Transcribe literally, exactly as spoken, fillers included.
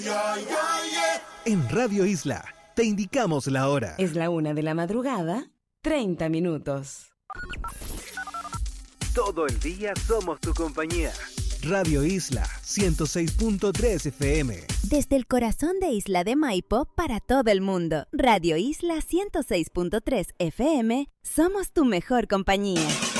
En Radio Isla te indicamos la hora. Es la una de la madrugada, treinta minutos. Todo el día somos tu compañía. Radio Isla ciento seis punto tres F M. Desde el corazón de Isla de Maipo para todo el mundo. Radio Isla ciento seis punto tres F M. Somos tu mejor compañía.